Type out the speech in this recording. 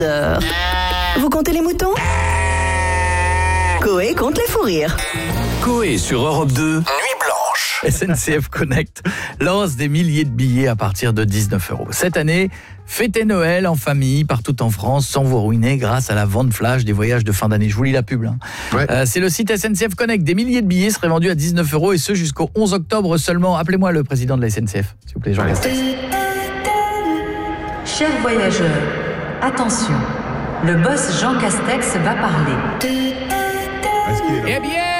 Vous comptez les moutons? Coé compte les fous rires. Coé sur Europe 2, Nuit Blanche. SNCF Connect lance des milliers de billets à partir de 19 €. Cette année, fêtez Noël en famille partout en France sans vous ruiner grâce à la vente flash des voyages de fin d'année. Je vous lis la pub. Ouais. C'est le site SNCF Connect. Des milliers de billets seraient vendus à 19 € et ce jusqu'au 11 octobre seulement. Appelez-moi le président de la SNCF, s'il vous plaît, Jean Castex. Chers voyageurs, attention, le boss Jean Castex va parler. Eh bien